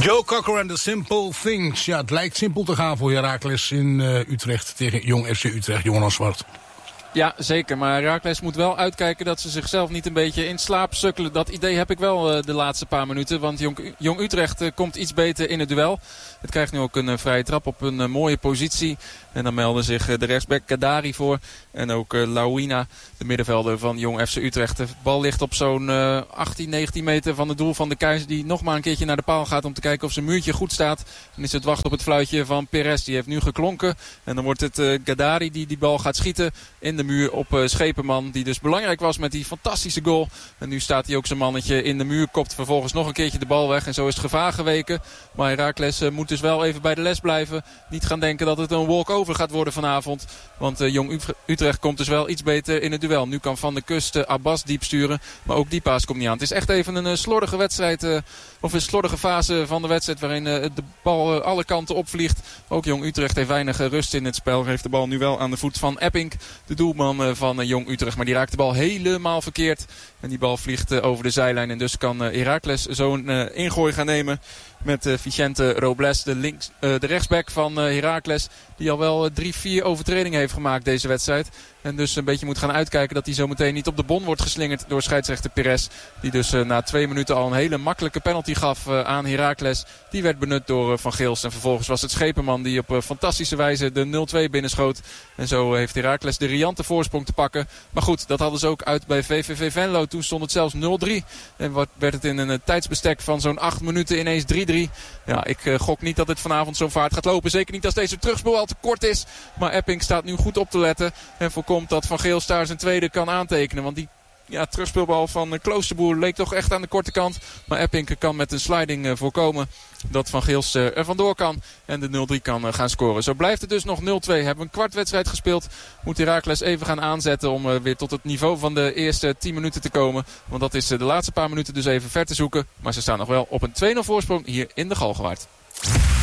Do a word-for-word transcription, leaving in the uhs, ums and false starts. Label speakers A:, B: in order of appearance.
A: Joe Cocker and the Simple Things. Ja, het lijkt simpel te gaan voor Heracles in uh, Utrecht tegen Jong F C Utrecht. Jonas Zwart.
B: Ja, zeker. Maar Heracles moet wel uitkijken dat ze zichzelf niet een beetje in slaap sukkelen. Dat idee heb ik wel uh, de laatste paar minuten. Want Jong, Jong Utrecht uh, komt iets beter in het duel. Het krijgt nu ook een uh, vrije trap op een uh, mooie positie. En dan melden zich uh, de rechtsback Kadari voor. En ook uh, Lauina, de middenvelder van Jong F C Utrecht. De bal ligt op zo'n uh, achttien, negentien meter van het doel van de Keizer. Die nog maar een keertje naar de paal gaat om te kijken of zijn muurtje goed staat. Dan is het wachten op het fluitje van Perez. Die heeft nu geklonken. En dan wordt het uh, Kadari die die bal gaat schieten in de muur op uh, Schepenman. Die dus belangrijk was met die fantastische goal. En nu staat hij ook zijn mannetje in de muur. Kopt vervolgens nog een keertje de bal weg. En zo is het gevaar geweken. Maar Heracles uh, moet dus wel even bij de les blijven. Niet gaan denken dat het een walk-over gaat worden vanavond. Want uh, Jong Utrecht komt dus wel iets beter in het duel. Nu kan Van der Kust uh, Abbas diep sturen. Maar ook die paas komt niet aan. Het is echt even een uh, slordige wedstrijd. Uh, of een slordige fase van de wedstrijd. Waarin uh, de bal uh, alle kanten opvliegt. Ook Jong Utrecht heeft weinig uh, rust in het spel. Heeft de bal nu wel aan de voet van Epping. De doelman uh, van uh, Jong Utrecht. Maar die raakt de bal helemaal verkeerd. En die bal vliegt uh, over de zijlijn. En dus kan uh, Heracles zo'n uh, ingooi gaan nemen. Met uh, Vicente Robles, de, links, uh, de rechtsback van uh, Heracles. Die al wel uh, drie, vier overtredingen heeft gemaakt deze wedstrijd. En dus een beetje moet gaan uitkijken dat hij zo meteen niet op de bon wordt geslingerd door scheidsrechter Perez. Die dus uh, na twee minuten al een hele makkelijke penalty gaf uh, aan Heracles. Die werd benut door uh, Van Geels. En vervolgens was het Schepenman die op uh, fantastische wijze de nul twee binnenschoot. En zo uh, heeft Heracles de riante voorsprong te pakken. Maar goed, dat hadden ze ook uit bij V V V Venlo. Toen stond het zelfs nul drie. En wat werd het in een uh, tijdsbestek van zo'n acht minuten ineens drie drie. Ja, ik uh, gok niet dat het vanavond zo'n vaart gaat lopen. Zeker niet als deze terugspel al te kort is. Maar Epping staat nu goed op te letten. En voorkomt dat Van Geels daar zijn tweede kan aantekenen. Want die ja, terugspeelbal van uh, Kloosterboer leek toch echt aan de korte kant. Maar Epping kan met een sliding uh, voorkomen dat Van Geels uh, er vandoor kan. En de nul drie kan uh, gaan scoren. Zo blijft het dus nog nul twee. Hebben we een kwart wedstrijd gespeeld. Moet Heracles even gaan aanzetten om uh, weer tot het niveau van de eerste tien minuten te komen. Want dat is uh, de laatste paar minuten dus even ver te zoeken. Maar ze staan nog wel op een twee nul voorsprong hier in de Galgenwaard.